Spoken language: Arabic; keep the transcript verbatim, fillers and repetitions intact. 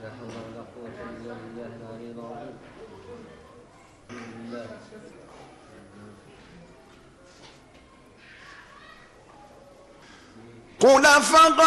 حول ولا قوة إلا بالله العلي العظيم. قل فقط